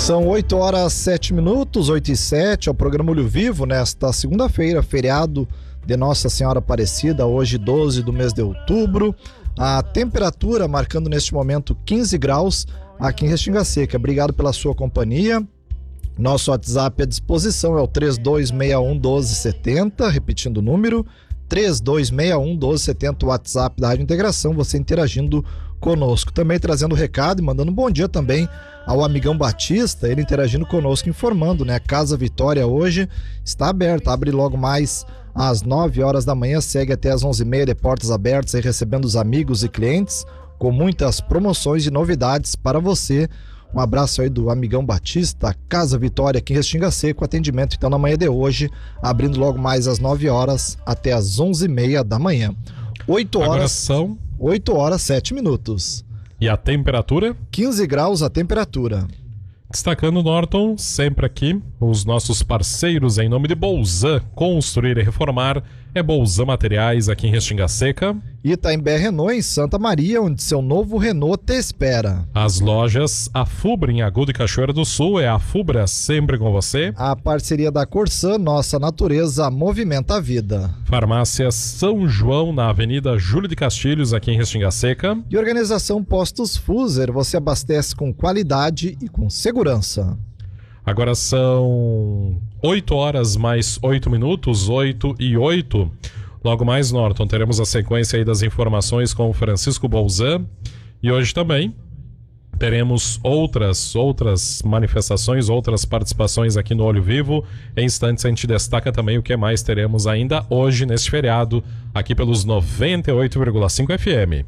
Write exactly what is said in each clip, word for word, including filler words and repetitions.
São oito horas sete minutos, oito e sete, é o programa Olho Vivo nesta segunda-feira, feriado de Nossa Senhora Aparecida, hoje doze do mês de outubro. A temperatura marcando neste momento quinze graus aqui em Restinga Seca. Obrigado pela sua companhia. Nosso WhatsApp à disposição é o três dois seis um um doze setenta, repetindo o número, três dois seis um um doze setenta, o WhatsApp da Rádio Integração, você interagindo conosco. Também trazendo recado e mandando um bom dia também ao amigão Batista, ele interagindo conosco, informando, né? Casa Vitória hoje está aberta, abre logo mais às nove horas da manhã, segue até às onze e meia de portas abertas, aí recebendo os amigos e clientes com muitas promoções e novidades para você. Um abraço aí do amigão Batista, Casa Vitória aqui em Restinga Seca, atendimento então na manhã de hoje, abrindo logo mais às nove horas até às onze e meia da manhã. oito horas. Agora são oito horas sete minutos. E a temperatura? quinze graus a temperatura. Destacando, Norton, sempre aqui, os nossos parceiros em nome de Bolzan, construir e reformar, é Bolzan Materiais aqui em Restinga Seca. Itaimbé Renault em Santa Maria, onde seu novo Renault te espera. As lojas Afubra em Agudo e Cachoeira do Sul, é a Afubra sempre com você. A parceria da Corsã, nossa natureza movimenta a vida. Farmácia São João na Avenida Júlio de Castilhos aqui em Restinga Seca. E organização Postos Fuser, você abastece com qualidade e com segurança. Agora são oito horas mais oito minutos, oito e oito. Logo mais, Norton, teremos a sequência aí das informações com o Francisco Bolzan. E hoje também teremos outras, outras manifestações, outras participações aqui no Olho Vivo. Em instantes a gente destaca também o que mais teremos ainda hoje neste feriado, aqui pelos noventa e oito vírgula cinco F M.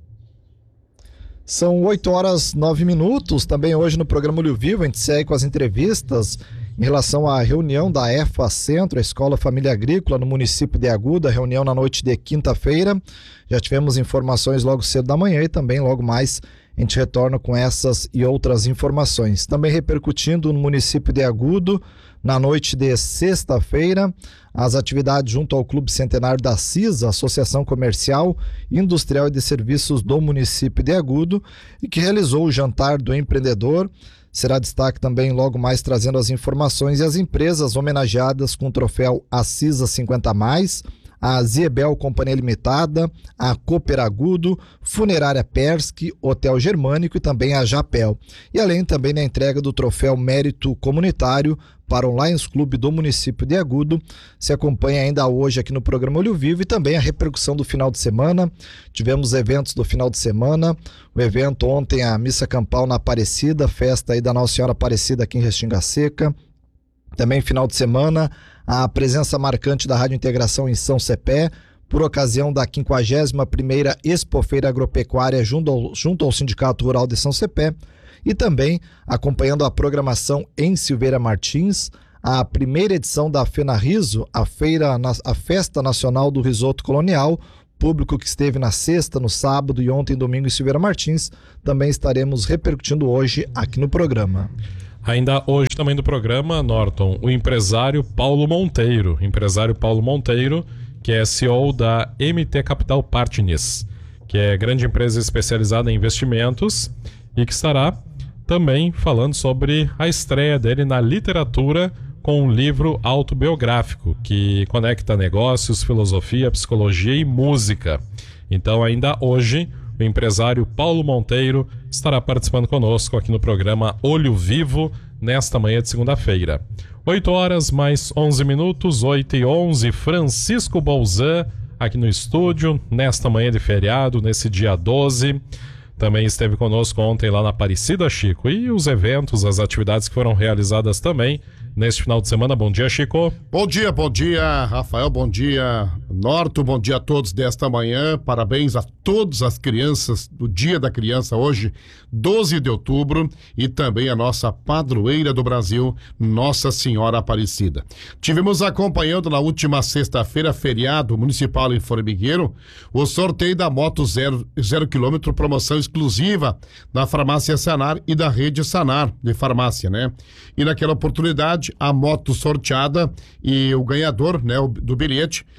São oito horas nove minutos, também hoje no programa Olho Vivo a gente segue com as entrevistas em relação à reunião da E F A Centro, a Escola Família Agrícola no município de Aguda, reunião na noite de quinta-feira. Já tivemos informações logo cedo da manhã e também logo mais a gente retorna com essas e outras informações. Também repercutindo no município de Agudo, na noite de sexta-feira, as atividades junto ao Clube Centenário da CISA, Associação Comercial, Industrial e de Serviços do município de Agudo, e que realizou o Jantar do Empreendedor. Será destaque também logo mais trazendo as informações e as empresas homenageadas com o troféu Acisa cinquenta mais, a Ziebel Companhia Limitada, a Cooper Agudo, Funerária Persky, Hotel Germânico e também a Japel. E além também da entrega do troféu Mérito Comunitário para o Lions Clube do município de Agudo. Se acompanha ainda hoje aqui no programa Olho Vivo e também a repercussão do final de semana. Tivemos eventos do final de semana, o evento ontem, a Missa Campal na Aparecida, festa aí da Nossa Senhora Aparecida aqui em Restinga Seca. Também final de semana, a presença marcante da Rádio Integração em São Cepé, por ocasião da quinquagésima primeira Expofeira Agropecuária junto ao, junto ao Sindicato Rural de São Cepé, e também acompanhando a programação em Silveira Martins, a primeira edição da FENARISO, a, feira, a Festa Nacional do Risoto Colonial, público que esteve na sexta, no sábado e ontem domingo em Silveira Martins, também estaremos repercutindo hoje aqui no programa. Ainda hoje também do programa, Norton, o empresário Paulo Monteiro, empresário Paulo Monteiro, que é C E O da M T Capital Partners, que é grande empresa especializada em investimentos e que estará também falando sobre a estreia dele na literatura com um livro autobiográfico que conecta negócios, filosofia, psicologia e música. Então ainda hoje o empresário Paulo Monteiro estará participando conosco aqui no programa Olho Vivo nesta manhã de segunda-feira. oito horas mais onze minutos, oito e onze, Francisco Bolzan aqui no estúdio nesta manhã de feriado, nesse dia doze. Também esteve conosco ontem lá na Aparecida, Chico, e os eventos, as atividades que foram realizadas também neste final de semana. Bom dia, Chico. Bom dia, bom dia, Rafael, bom dia, Norto, bom dia a todos desta manhã. Parabéns a todas as crianças do Dia da Criança hoje, doze de outubro, e também a nossa padroeira do Brasil, Nossa Senhora Aparecida. Tivemos acompanhando na última sexta-feira, feriado municipal em Formigueiro, o sorteio da moto zero, zero quilômetro, promoção exclusiva da farmácia Sanar e da rede Sanar de farmácia, né? E naquela oportunidade, a moto sorteada e o ganhador, né, do bilhete lá em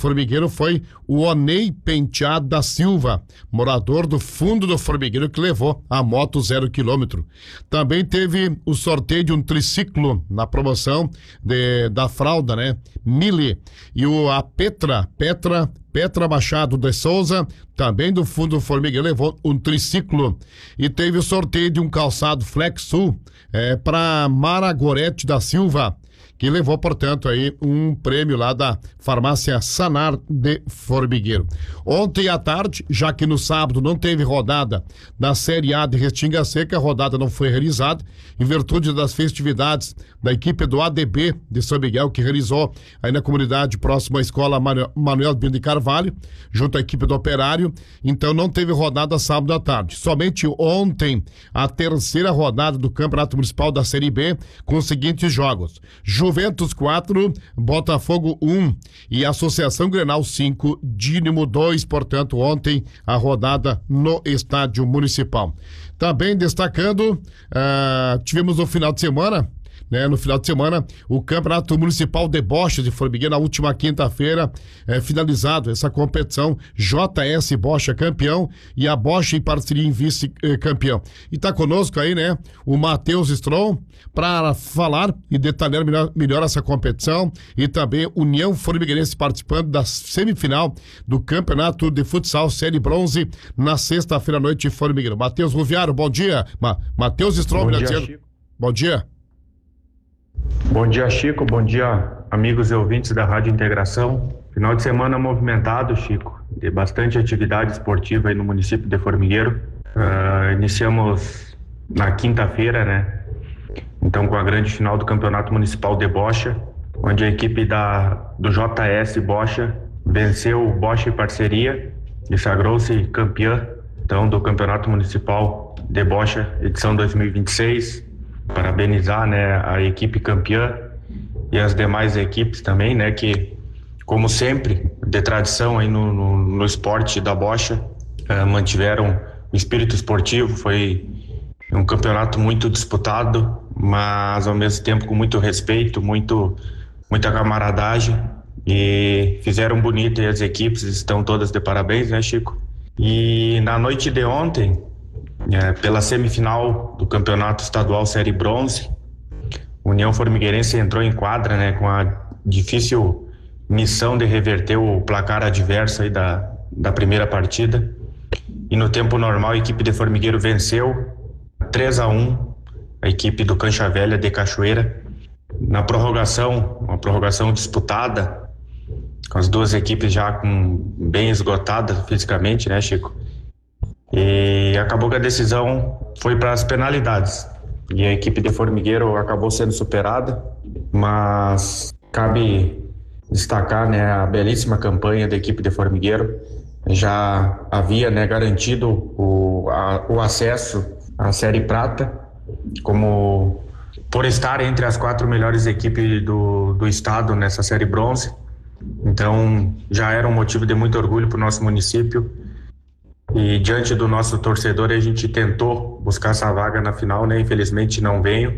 Formigueiro foi o Onei Penteado da Silva, morador do fundo do Formigueiro, que levou a moto zero quilômetro. Também teve o sorteio de um triciclo na promoção de, da fralda, né? Mili. E o, a Petra, Petra, Petra Machado de Souza, também do fundo do Formigueiro, levou um triciclo. E teve o sorteio de um calçado Flexul é, para Mara Gorete da Silva, que levou, portanto, aí um prêmio lá da farmácia Sanar de Formigueiro. Ontem à tarde, já que no sábado não teve rodada da Série A de Restinga Seca, a rodada não foi realizada, em virtude das festividades da equipe do A D B de São Miguel, que realizou aí na comunidade próxima à escola Manuel Bino de Carvalho, junto à equipe do Operário, então não teve rodada sábado à tarde. Somente ontem, a terceira rodada do Campeonato Municipal da Série B, com os seguintes jogos: Juventus quatro, Botafogo um e Associação Grenal cinco, Dínamo dois, portanto, ontem a rodada no Estádio Municipal. Também destacando, uh, tivemos no final de semana, né, no final de semana, o Campeonato Municipal de Bocha de Formigueiro, na última quinta-feira, é, finalizado essa competição, J S Bocha campeão e a Bocha em parceria em vice-campeão. E tá conosco aí, né, o Matheus Strom, para falar e detalhar melhor, melhor essa competição, e também União Formigueirense participando da semifinal do Campeonato de Futsal Série Bronze na sexta-feira à noite em Formigueiro. Matheus Ruviaro, bom dia. Ma Matheus Strom, bom dia, Chico. Bom dia. Bom dia, Chico. Bom dia, amigos e ouvintes da Rádio Integração. Final de semana movimentado, Chico, de bastante atividade esportiva aí no município de Formigueiro. Uh, iniciamos na quinta-feira, né? Então, com a grande final do Campeonato Municipal de Bocha, onde a equipe da, do J S Bocha venceu o Bocha em parceria e sagrou-se campeã, então, do Campeonato Municipal de Bocha, edição dois mil e vinte e seis. Parabenizar, né, a equipe campeã e as demais equipes também, né, que, como sempre, de tradição aí no, no, no esporte da Bocha, eh, mantiveram o espírito esportivo. Foi um campeonato muito disputado, mas ao mesmo tempo com muito respeito, muito, muita camaradagem, e fizeram bonito, e as equipes estão todas de parabéns, né, Chico? E na noite de ontem, É, pela semifinal do Campeonato Estadual Série Bronze, União Formigueirense entrou em quadra, né, com a difícil missão de reverter o placar adverso aí da, da primeira partida. E no tempo normal a equipe de Formigueiro venceu três a um a equipe do Cancha Velha de Cachoeira. Na prorrogação, uma prorrogação disputada, com as duas equipes já com, bem esgotadas fisicamente, né, Chico? E acabou que a decisão foi para as penalidades e a equipe de Formigueiro acabou sendo superada, mas cabe destacar, né, a belíssima campanha da equipe de Formigueiro. Já havia, né, garantido o, a, o acesso à Série Prata, como por estar entre as quatro melhores equipes do, do estado nessa Série Bronze. Então já era um motivo de muito orgulho para o nosso município. E diante do nosso torcedor, a gente tentou buscar essa vaga na final, né? Infelizmente não veio,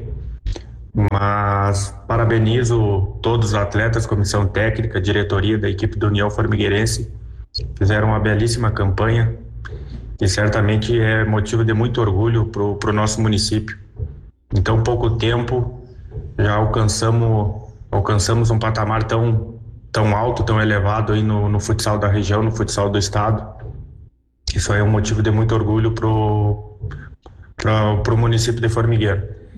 mas parabenizo todos os atletas, comissão técnica, diretoria da equipe do União Formigueirense. Fizeram uma belíssima campanha, que certamente é motivo de muito orgulho para o nosso município. Em tão pouco tempo, já alcançamos, alcançamos um patamar tão, tão alto, tão elevado aí no, no futsal da região, no futsal do estado. Isso aí é um motivo de muito orgulho pro, pro, pro município de Formigueiro.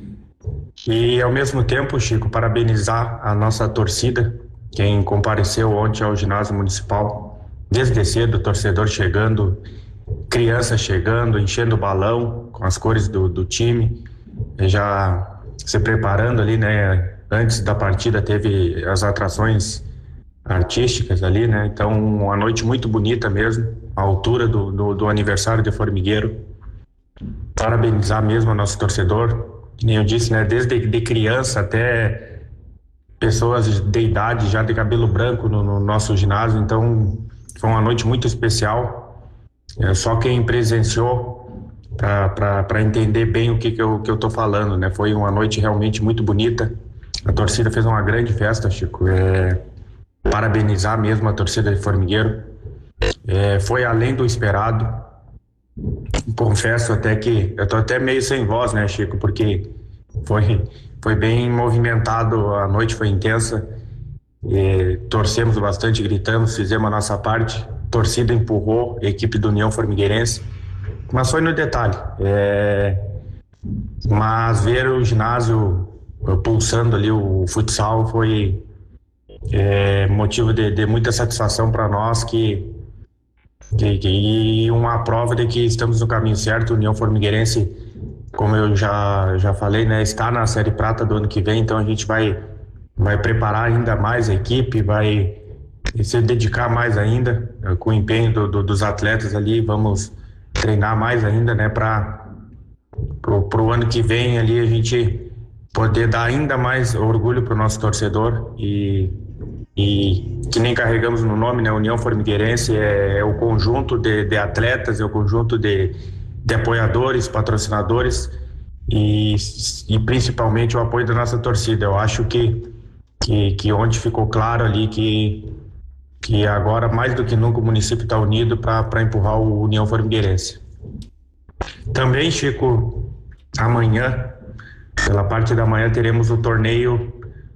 E ao mesmo tempo, Chico, parabenizar a nossa torcida, quem compareceu ontem ao ginásio municipal, desde cedo, torcedor chegando, criança chegando, enchendo o balão com as cores do, do time, já se preparando ali, né? Antes da partida teve as atrações artísticas ali, né? Então, uma noite muito bonita mesmo, à altura do, do, do aniversário de Formigueiro. Parabenizar mesmo o nosso torcedor, que nem eu disse, né? Desde de criança até pessoas de idade já de cabelo branco no, no nosso ginásio. Então, foi uma noite muito especial. É só quem presenciou para entender bem o que, que eu que eu tô falando, né? Foi uma noite realmente muito bonita. A torcida fez uma grande festa, Chico. É... parabenizar mesmo a torcida de Formigueiro. É, foi além do esperado. Confesso até que eu tô até meio sem voz, né, Chico, porque foi, foi bem movimentado, a noite foi intensa. E torcemos bastante, gritamos, fizemos a nossa parte. A torcida empurrou a equipe do União Formigueirense, mas foi no detalhe. É, mas ver o ginásio pulsando ali, o futsal, foi é, motivo de, de muita satisfação para nós, que, que, que e uma prova de que estamos no caminho certo. O União Formigueirense, como eu já, já falei, né, está na Série Prata do ano que vem, então a gente vai vai preparar ainda mais a equipe, vai se dedicar mais ainda, com o empenho do, do, dos atletas ali, vamos treinar mais ainda, né, para pro, o ano que vem ali a gente poder dar ainda mais orgulho para o nosso torcedor, e, e que nem carregamos no nome, né, União Formigueirense é, é o conjunto de, de atletas, é o conjunto de, de apoiadores, patrocinadores e, e principalmente o apoio da nossa torcida. Eu acho que Que, que onde ficou claro ali que, que agora mais do que nunca o município está unido para empurrar o União Formigueirense. Também, Chico, amanhã, pela parte da manhã, teremos o torneio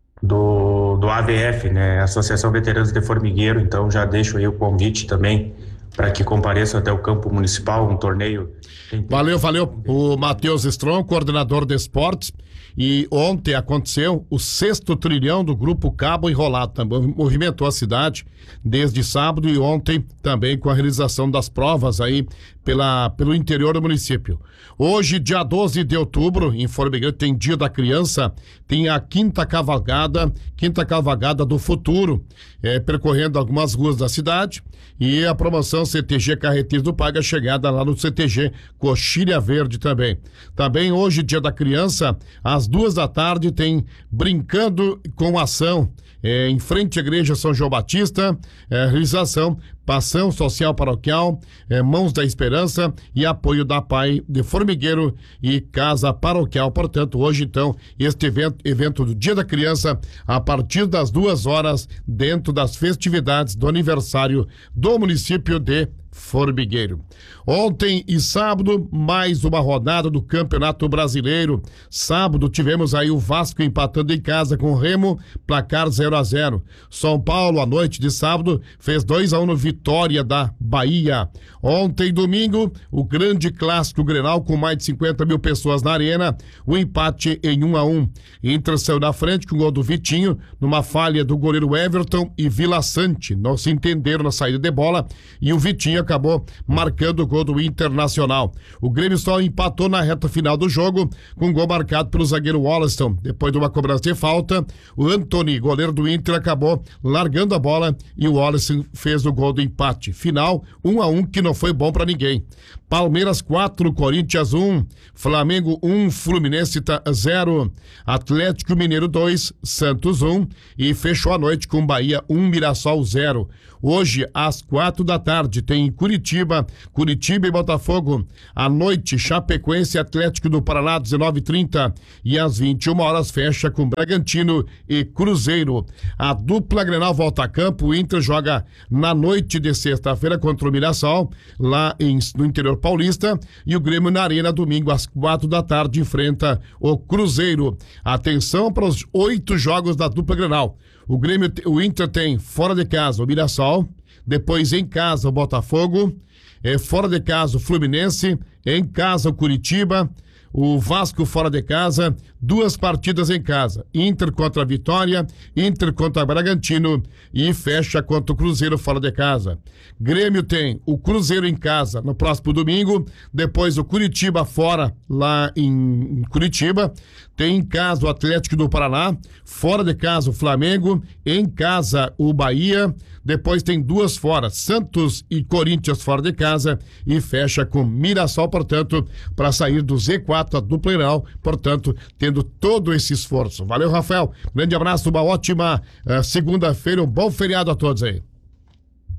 do, do A V F, né, Associação Veteranos de Formigueiro, então já deixo aí o convite também para que compareçam até o campo municipal, um torneio. Valeu, valeu. O Matheus Strom, coordenador de esportes. E ontem aconteceu o sexto trilhão do Grupo Cabo Enrolado, também movimentou a cidade desde sábado e ontem também com a realização das provas aí pela, pelo interior do município. Hoje, dia doze de outubro, em Formigueiro, tem Dia da Criança, tem a quinta cavalgada, quinta cavalgada do futuro, é, percorrendo algumas ruas da cidade, e a promoção C T G Carreteiros do Paga, chegada lá no C T G Coxilha Verde também. Também hoje, Dia da Criança, às duas da tarde, tem Brincando com Ação, é, em frente à Igreja São João Batista, é, realização, Ação Social Paroquial, é, Mãos da Esperança e apoio da P A I de Formigueiro e Casa Paroquial. Portanto, hoje, então, este evento, evento do Dia da Criança, a partir das duas horas, dentro das festividades do aniversário do município de Formigueiro. Ontem e sábado, mais uma rodada do Campeonato Brasileiro. Sábado tivemos aí o Vasco empatando em casa com o Remo, placar zero a zero. São Paulo, à noite de sábado, fez dois a um no Vitória da Bahia. Ontem, domingo, o grande clássico Grenal com mais de cinquenta mil pessoas na arena, o empate em um a um. Inter saiu na frente com o gol do Vitinho, numa falha do goleiro Everton e Vila Sante. Não se entenderam na saída de bola e o Vitinho acabou marcando o gol do Internacional. O Grêmio só empatou na reta final do jogo, com um gol marcado pelo zagueiro Wollaston. Depois de uma cobrança de falta, o Anthony, goleiro do Inter, acabou largando a bola e o Wollaston fez o gol do empate. Final, um a um, que não foi bom pra ninguém. Palmeiras quatro, Corinthians um, Flamengo um, Fluminense zero, Atlético Mineiro dois, Santos um, e fechou a noite com Bahia um, Mirassol zero. Hoje, às quatro da tarde, tem Curitiba, Curitiba e Botafogo. À noite, Chapecoense e Atlético do Paraná, dezenove e trinta. E às vinte e uma horas, fecha com Bragantino e Cruzeiro. A dupla Grenal volta a campo. O Inter joga na noite de sexta-feira contra o Mirassol, lá em, no interior paulista. E o Grêmio na Arena, domingo, às quatro da tarde, enfrenta o Cruzeiro. Atenção para os oito jogos da dupla Grenal. O Grêmio, o Inter tem fora de casa o Mirassol, depois em casa o Botafogo, é, fora de casa o Fluminense, em casa o Curitiba, o Vasco fora de casa, duas partidas em casa, Inter contra a Vitória, Inter contra o Bragantino e fecha contra o Cruzeiro fora de casa. Grêmio tem o Cruzeiro em casa no próximo domingo, depois o Curitiba fora lá em Curitiba, tem em casa o Atlético do Paraná, fora de casa o Flamengo, em casa o Bahia, depois tem duas fora, Santos e Corinthians fora de casa e fecha com Mirassol, portanto, para sair do Z quatro, a dupla Grenal, portanto, tendo todo esse esforço. Valeu, Rafael. Grande abraço, uma ótima uh, segunda-feira, um bom feriado a todos aí.